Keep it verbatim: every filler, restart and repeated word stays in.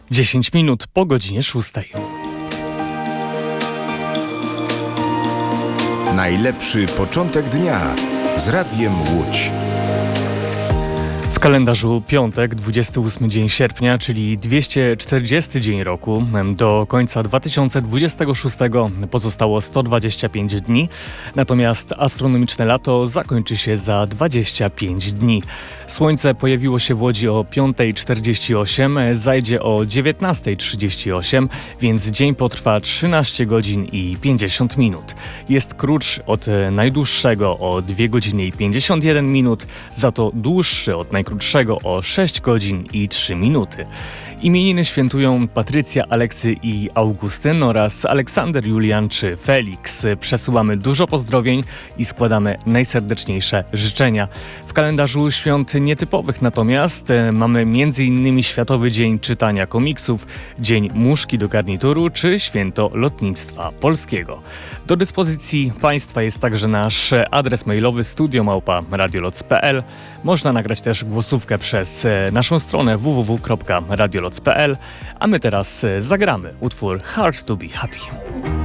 dziesięć minut po godzinie szóstej. Najlepszy początek dnia z Radiem Łódź. W kalendarzu piątek, dwudziesty ósmy dzień sierpnia, czyli dwieście czterdziesty dzień roku. Do końca dwa tysiące dwudziestego szóstego pozostało sto dwadzieścia pięć dni, natomiast astronomiczne lato zakończy się za dwadzieścia pięć dni. Słońce pojawiło się w Łodzi o piąta czterdzieści osiem, zajdzie o dziewiętnasta trzydzieści osiem, więc dzień potrwa trzynaście godzin i pięćdziesiąt minut. Jest krótszy od najdłuższego o dwie godziny i pięćdziesiąt jeden minut, za to dłuższy od najkrótszego o sześć godzin i trzy minuty. Imieniny świętują Patrycja, Aleksy i Augustyn oraz Aleksander, Julian czy Felix. Przesyłamy dużo pozdrowień i składamy najserdeczniejsze życzenia. W kalendarzu świąt nietypowych natomiast mamy między innymi Światowy Dzień Czytania Komiksów, Dzień Muszki do garnituru czy Święto Lotnictwa Polskiego. Do dyspozycji Państwa jest także nasz adres mailowy studio małpa radioloc kropka p l. Można nagrać też głosówkę przez naszą stronę w w w kropka radioloc kropka p l, a my teraz zagramy utwór Hard to be Happy.